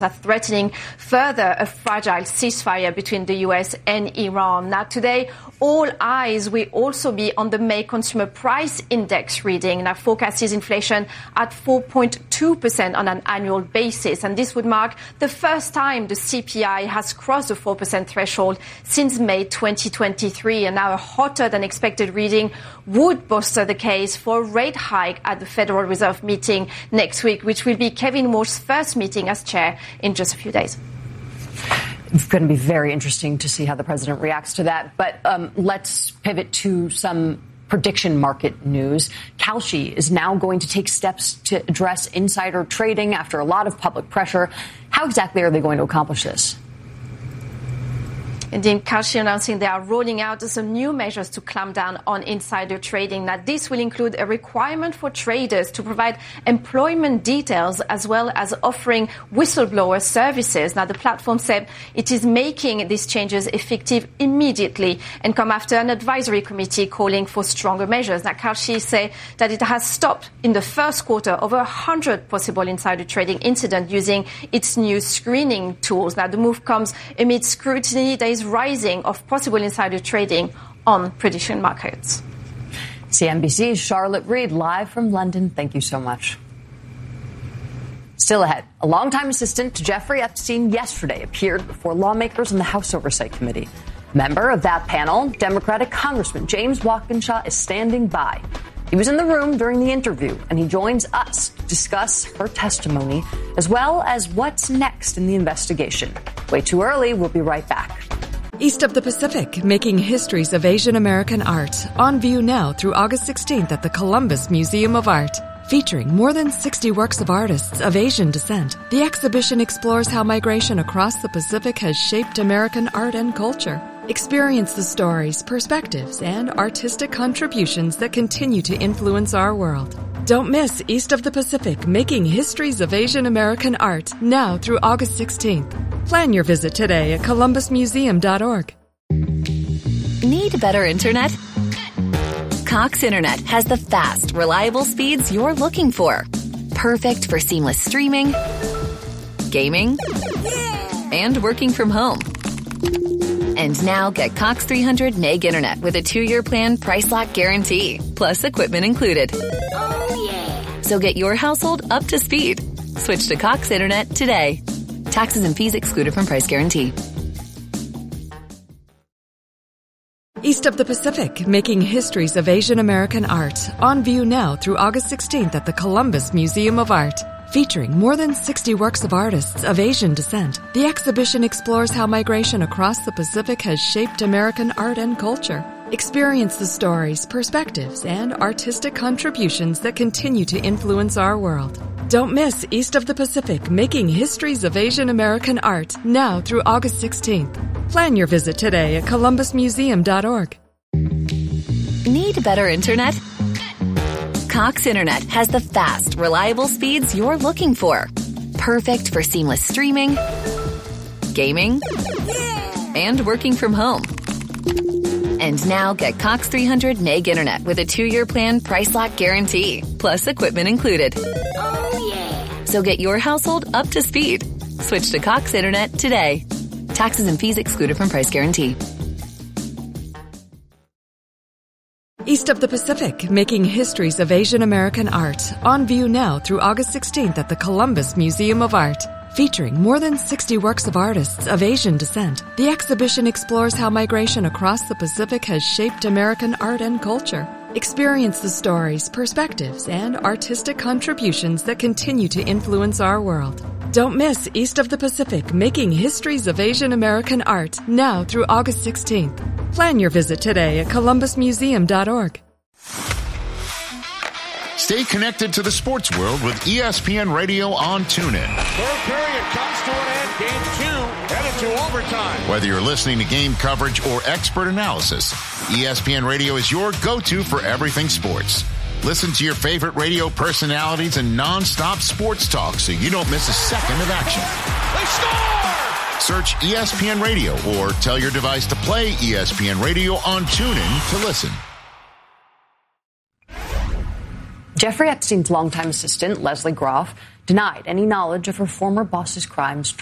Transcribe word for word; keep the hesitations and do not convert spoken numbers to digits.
are threatening further a fragile ceasefire between the U S and Iran. Now, today, all eyes will also be on the May Consumer Price Index reading. Now, forecast is inflation at four point two percent on an annual basis, and this would mark the first time the C P I has crossed the four percent threshold since May twenty twenty-three. And now a hotter than expected reading would bolster the case for a rate hike at the Federal Reserve meeting next week, which will be Kevin Moore's first meeting as chair in just a few days. It's going to be very interesting to see how the president reacts to that. But um, let's pivot to some prediction market news. Kalshi is now going to take steps to address insider trading after a lot of public pressure. How exactly are they going to accomplish this? Indeed, Kalshi announcing they are rolling out some new measures to clamp down on insider trading. Now, this will include a requirement for traders to provide employment details as well as offering whistleblower services. Now, the platform said it is making these changes effective immediately and come after an advisory committee calling for stronger measures. Now, Kalshi say that it has stopped in the first quarter over one hundred possible insider trading incidents using its new screening tools. Now, the move comes amid scrutiny that is rising of possible insider trading on prediction markets. C N B C's Charlotte Reed live from London. Thank you so much. Still ahead, a longtime assistant to Jeffrey Epstein yesterday appeared before lawmakers in the House Oversight Committee. Member of that panel, Democratic Congressman James Walkinshaw, is standing by. He was in the room during the interview, and he joins us to discuss her testimony as well as what's next in the investigation. Way too early. We'll be right back. East of the Pacific, making histories of Asian American art. On view now through August sixteenth at the Columbus Museum of Art. Featuring more than sixty works of artists of Asian descent, the exhibition explores how migration across the Pacific has shaped American art and culture. Experience the stories, perspectives, and artistic contributions that continue to influence our world. Don't miss East of the Pacific, making histories of Asian American art, now through August sixteenth. Plan your visit today at columbus museum dot org. Need better internet? Cox Internet has the fast, reliable speeds you're looking for. Perfect for seamless streaming, gaming, and working from home. And now get Cox three hundred meg internet with a two-year plan price lock guarantee, plus equipment included. Oh, yeah. So get your household up to speed. Switch to Cox Internet today. Taxes and fees excluded from price guarantee. East of the Pacific, making histories of Asian American art. On view now through August sixteenth at the Columbus Museum of Art. Featuring more than sixty works of artists of Asian descent, the exhibition explores how migration across the Pacific has shaped American art and culture. Experience the stories, perspectives, and artistic contributions that continue to influence our world. Don't miss East of the Pacific, making histories of Asian American art, now through August sixteenth. Plan your visit today at columbus museum dot org. Need better internet? Cox Internet has the fast, reliable speeds you're looking for. Perfect for seamless streaming, gaming, and working from home. And now get Cox three hundred meg internet with a two-year plan price lock guarantee, plus equipment included. Oh, yeah. So get your household up to speed. Switch to Cox Internet today. Taxes and fees excluded from price guarantee. East of the Pacific, making histories of Asian American art. On view now through August sixteenth at the Columbus Museum of Art. Featuring more than sixty works of artists of Asian descent, the exhibition explores how migration across the Pacific has shaped American art and culture. Experience the stories, perspectives, and artistic contributions that continue to influence our world. Don't miss East of the Pacific, making histories of Asian American art, now through August sixteenth. Plan your visit today at columbus museum dot org. Stay connected to the sports world with E S P N Radio on TuneIn. Third period comes to an end. Game two headed to overtime. Whether you're listening to game coverage or expert analysis, E S P N Radio is your go-to for everything sports. Listen to your favorite radio personalities and non-stop sports talk so you don't miss a second of action. They score! Search E S P N Radio or tell your device to play E S P N Radio on TuneIn to listen. Jeffrey Epstein's longtime assistant, Leslie Groff, denied any knowledge of her former boss's crimes